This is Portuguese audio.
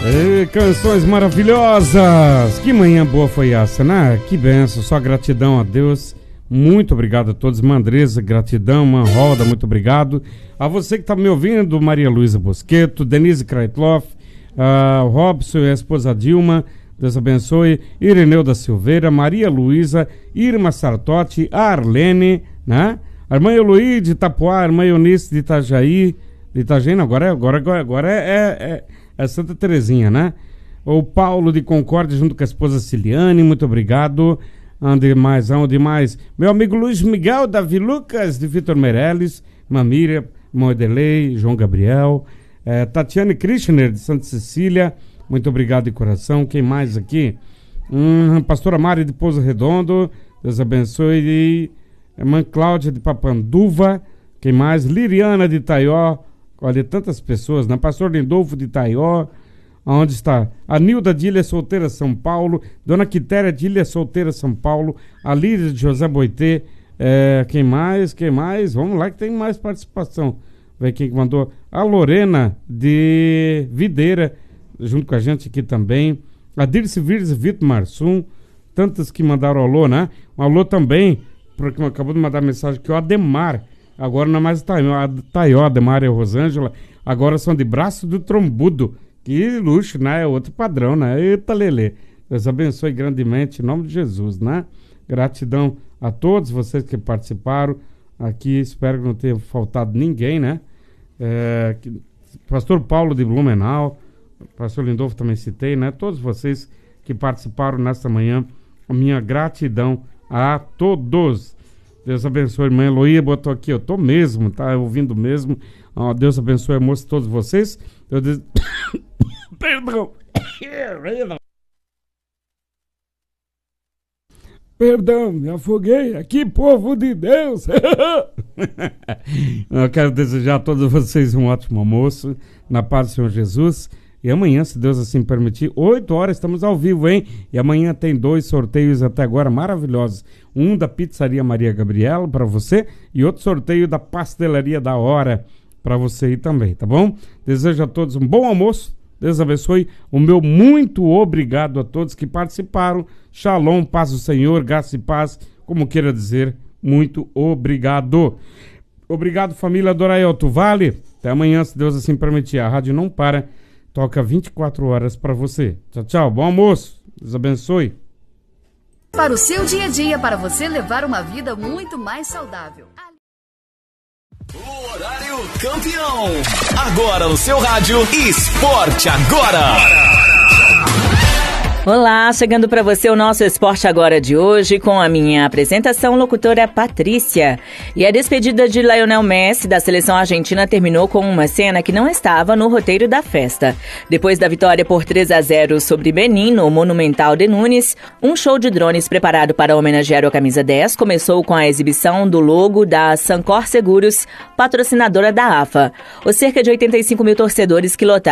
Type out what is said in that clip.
Canções maravilhosas. Que manhã boa foi essa, né? Que benção, só gratidão a Deus. Muito obrigado a todos. Mandresa, gratidão. Manroda, muito obrigado. A você que está me ouvindo, Maria Luísa Bosqueto, Denise Kreitloff, Robson e a esposa Dilma, Deus abençoe. Ireneu da Silveira, Maria Luísa, Irma Sartotti, a Arlene, né? A irmã Eloí de Itapuá, a irmã Eunice de Itajaí. De Itajaí, não, agora é Santa Terezinha, né? O Paulo de Concórdia junto com a esposa Ciliane, muito obrigado. Onde mais? Meu amigo Luiz Miguel, Davi Lucas, de Vitor Meirelles, Mamíria, Moedelei, João Gabriel, Tatiane Krishner, de Santa Cecília, muito obrigado de coração. Quem mais aqui? Pastora Mari de Pouso Redondo, Deus abençoe. E irmã Cláudia de Papanduva, quem mais? Liriana de Itaió, olha, tantas pessoas, né? Pastor Lindolfo de Itaió, onde está? A Nilda de Ilha Solteira, São Paulo, Dona Quitéria de Ilha Solteira, São Paulo, a Lídia de José Boitê, quem mais? Vamos lá que tem mais participação. Vê quem que mandou. A Lorena de Videira, junto com a gente aqui também. A Dirce Vires, Vitor Marsum, tantas que mandaram alô, né? Um alô também, porque acabou de mandar mensagem que o Ademar, agora não é mais Taió, Ademar e Rosângela, agora são de Braço do Trombudo. Que luxo, né? É outro padrão, né? Eita, Lelê. Deus abençoe grandemente, em nome de Jesus, né? Gratidão a todos vocês que participaram aqui. Espero que não tenha faltado ninguém, né? Pastor Paulo de Blumenau, Pastor Lindolfo também citei, né? Todos vocês que participaram nesta manhã, a minha gratidão a todos. Deus abençoe, irmã Eloísa, botou aqui, eu tô mesmo, tá ouvindo mesmo. Deus abençoe, moço, todos vocês. Perdão, me afoguei aqui, povo de Deus. Eu quero desejar a todos vocês um ótimo almoço, na paz do Senhor Jesus. E amanhã, se Deus assim permitir, 8 horas estamos ao vivo, hein? E amanhã tem 2 sorteios até agora maravilhosos. Um da Pizzaria Maria Gabriela para você e outro sorteio da Pastelaria da Hora para você aí também, tá bom? Desejo a todos um bom almoço. Deus abençoe. O meu muito obrigado a todos que participaram. Shalom, paz do Senhor, graça e paz, como queira dizer, muito obrigado. Obrigado, família do Araialto Vale. Até amanhã, se Deus assim permitir. A rádio não para, toca 24 horas para você. Tchau, tchau. Bom almoço. Deus abençoe. Para o seu dia a dia, para você levar uma vida muito mais saudável. O horário campeão. Agora no seu rádio, Esporte Agora. Olá, chegando para você o nosso Esporte Agora de hoje com a minha apresentação, locutora Patrícia. E a despedida de Lionel Messi da seleção argentina terminou com uma cena que não estava no roteiro da festa. Depois da vitória por 3-0 sobre Benin no Monumental de Nunes, um show de drones preparado para homenagear a camisa 10 começou com a exibição do logo da Sancor Seguros, patrocinadora da AFA. Os cerca de 85 mil torcedores que lotaram